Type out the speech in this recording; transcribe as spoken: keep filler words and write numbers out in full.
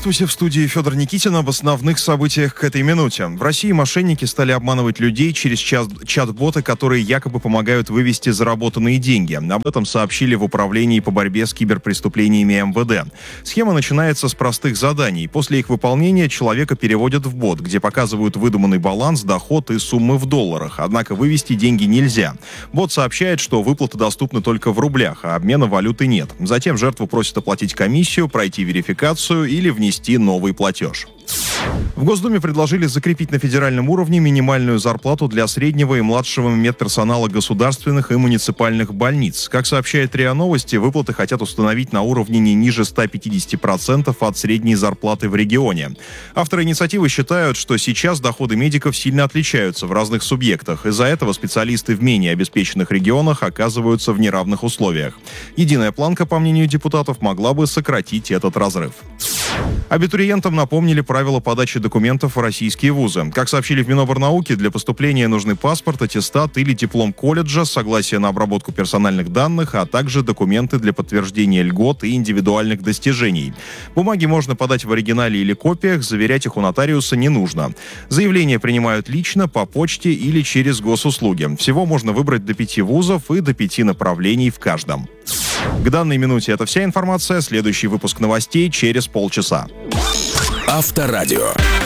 Здравствуйте, в студии Федор Никитин. Об основных событиях к этой минуте. В России мошенники стали обманывать людей через чат- чат-боты, которые якобы помогают вывести заработанные деньги. Об этом сообщили в Управлении по борьбе с киберпреступлениями эм вэ дэ. Схема начинается с простых заданий. После их выполнения человека переводят в бот, где показывают выдуманный баланс, доход и суммы в долларах. Однако вывести деньги нельзя. Бот сообщает, что выплаты доступны только в рублях, а обмена валюты нет. Затем жертву просят оплатить комиссию, пройти верификацию или внести новый платеж. В Госдуме предложили закрепить на федеральном уровне минимальную зарплату для среднего и младшего медперсонала государственных и муниципальных больниц. Как сообщает РИА Новости, выплаты хотят установить на уровне не ниже ста пятидесяти процентов от средней зарплаты в регионе. Авторы инициативы считают, что сейчас доходы медиков сильно отличаются в разных субъектах. Из-за этого специалисты в менее обеспеченных регионах оказываются в неравных условиях. Единая планка, по мнению депутатов, могла бы сократить этот разрыв. Абитуриентам напомнили правила подачи документов в российские вузы. Как сообщили в Миноборнауки, для поступления нужны паспорт, аттестат или диплом колледжа, согласие на обработку персональных данных, а также документы для подтверждения льгот и индивидуальных достижений. Бумаги можно подать в оригинале или копиях, заверять их у нотариуса не нужно. Заявления принимают лично, по почте или через госуслуги. Всего можно выбрать до пяти вузов и до пяти направлений в каждом. К данной минуте это вся информация. Следующий выпуск новостей через полчаса. Авторадио.